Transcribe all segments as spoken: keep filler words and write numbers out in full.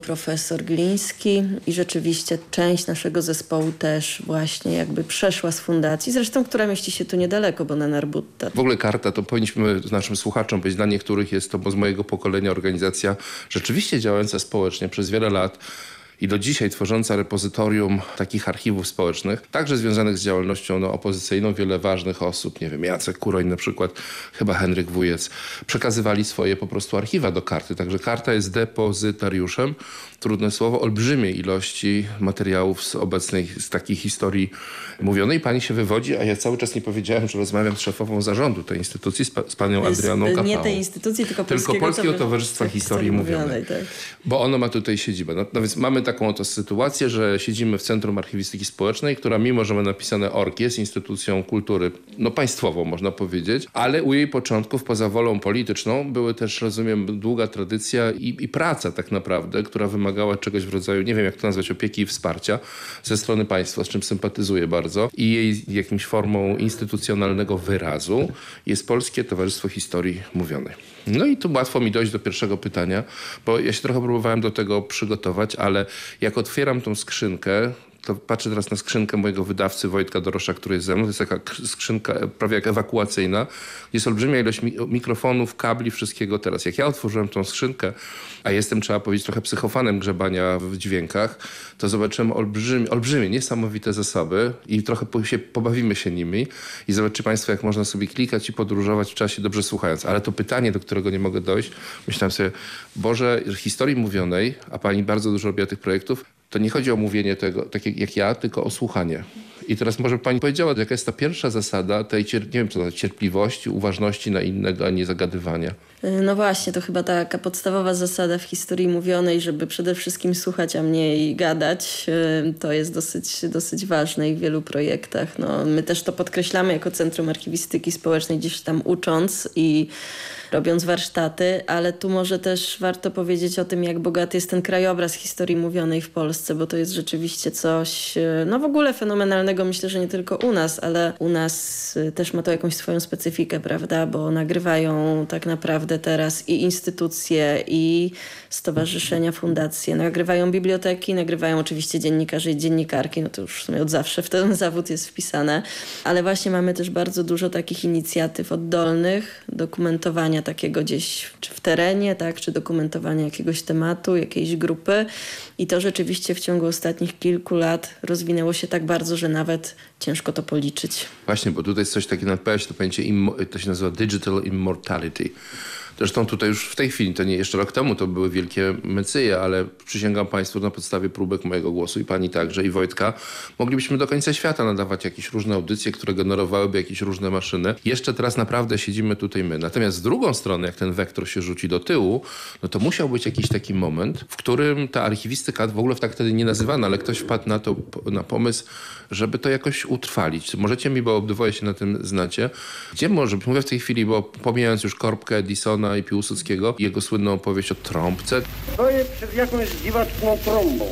profesor Gliński i rzeczywiście część naszego zespołu też właśnie jakby przeszła z fundacji, zresztą która mieści się tu niedaleko, bo na Narbutta. W ogóle Karta to powinniśmy naszym słuchaczom powiedzieć, dla niektórych jest to, bo z mojego pokolenia organizacja rzeczywiście działająca społecznie przez wiele lat i do dzisiaj tworząca repozytorium takich archiwów społecznych, także związanych z działalnością no, opozycyjną. Wiele ważnych osób, nie wiem, Jacek Kuroń na przykład, chyba Henryk Wujec, przekazywali swoje po prostu archiwa do Karty. Także Karta jest depozytariuszem, trudne słowo, olbrzymiej ilości materiałów z obecnej, z takiej historii mówionej. Pani się wywodzi, a ja cały czas nie powiedziałem, że rozmawiam z szefową zarządu tej instytucji, z, pa, z panią Adrianą Kapałą. Nie tej instytucji, tylko Polskiego, tylko Polskiego Towarzystwa, Towarzystwa Historii, Historii Mówionej. mówionej tak. Bo ono ma tutaj siedzibę. No, no więc mamy taką oto sytuację, że siedzimy w Centrum Archiwistyki Społecznej, która mimo, że ma napisane O R K, jest instytucją kultury, no państwową można powiedzieć, ale u jej początków poza wolą polityczną były też, rozumiem, długa tradycja i, i praca tak naprawdę, która wymagała czegoś w rodzaju, nie wiem jak to nazwać, opieki i wsparcia ze strony państwa, z czym sympatyzuję bardzo. I jej jakimś formą instytucjonalnego wyrazu jest Polskie Towarzystwo Historii Mówionej. No i tu łatwo mi dojść do pierwszego pytania, bo ja się trochę próbowałem do tego przygotować, ale jak otwieram tą skrzynkę, to patrzę teraz na skrzynkę mojego wydawcy Wojtka Dorosza, który jest ze mną. To jest taka skrzynka prawie jak ewakuacyjna. Jest olbrzymia ilość mi- mikrofonów, kabli, wszystkiego teraz. Jak ja otworzyłem tą skrzynkę, a jestem, trzeba powiedzieć, trochę psychofanem grzebania w dźwiękach, to zobaczyłem olbrzymie, olbrzymie, niesamowite zasoby i trochę po, się, pobawimy się nimi i zobaczcie państwo, jak można sobie klikać i podróżować w czasie, dobrze słuchając. Ale to pytanie, do którego nie mogę dojść, myślałem sobie, Boże, historii mówionej, a pani bardzo dużo robiła tych projektów, to nie chodzi o mówienie tego, tak jak, jak ja, tylko o słuchanie. I teraz może pani powiedziała, jaka jest ta pierwsza zasada tej, cier- nie wiem co to, cierpliwości, uważności na innego, a nie zagadywania. No właśnie, to chyba taka podstawowa zasada w historii mówionej, żeby przede wszystkim słuchać, a mniej gadać. To jest dosyć, dosyć ważne i w wielu projektach. No, my też to podkreślamy jako Centrum Archiwistyki Społecznej, gdzieś tam ucząc i robiąc warsztaty, ale tu może też warto powiedzieć o tym, jak bogaty jest ten krajobraz historii mówionej w Polsce, bo to jest rzeczywiście coś, no w ogóle fenomenalnego, myślę, że nie tylko u nas, ale u nas też ma to jakąś swoją specyfikę, prawda, bo nagrywają tak naprawdę teraz i instytucje, i stowarzyszenia, fundacje, nagrywają biblioteki, nagrywają oczywiście dziennikarze i dziennikarki, no to już w sumie od zawsze w ten zawód jest wpisane, ale właśnie mamy też bardzo dużo takich inicjatyw oddolnych, dokumentowania takiego gdzieś czy w terenie, tak, czy dokumentowania jakiegoś tematu, jakiejś grupy i to rzeczywiście w ciągu ostatnich kilku lat rozwinęło się tak bardzo, że nawet ciężko to policzyć. Właśnie, bo tutaj jest coś takiego, na P S to pojęcie, immo- to się nazywa Digital Immortality. Zresztą tutaj już w tej chwili, to nie jeszcze rok temu, to były wielkie mecyje, ale przysięgam państwu na podstawie próbek mojego głosu i pani także, i Wojtka, moglibyśmy do końca świata nadawać jakieś różne audycje, które generowałyby jakieś różne maszyny. Jeszcze teraz naprawdę siedzimy tutaj my. Natomiast z drugą strony, jak ten wektor się rzuci do tyłu, no to musiał być jakiś taki moment, w którym ta archiwistyka, w ogóle tak wtedy nie nazywana, ale ktoś wpadł na to, na pomysł, żeby to jakoś utrwalić. Możecie mi, bo obydwoje się na tym znacie, gdzie może, mówię w tej chwili, bo pomijając już Korbkę, Edisona i Piłsudskiego, jego słynną opowieść o trąbce. Stoję przed jakąś dziwaczną trąbą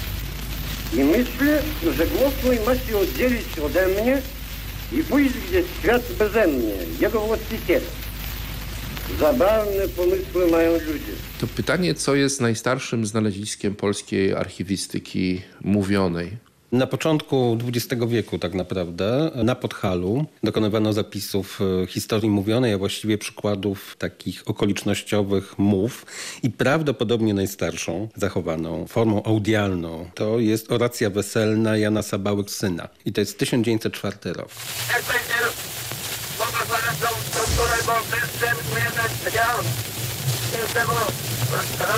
i myślę, że głos mój ma się oddzielić ode mnie i pójść gdzieś w świat beze mnie, jego właściciela. Zabawne pomysły mają ludzie. To pytanie, co jest najstarszym znaleziskiem polskiej archiwistyki mówionej? Na początku dwudziestego wieku tak naprawdę na Podhalu dokonywano zapisów historii mówionej, a właściwie przykładów takich okolicznościowych mów i prawdopodobnie najstarszą zachowaną formą audialną to jest oracja weselna Jana Sabały syna i to jest tysiąc dziewięćset czwarty rok. Jak będzie błogosławieństwo, do którego występujemy, ja jestem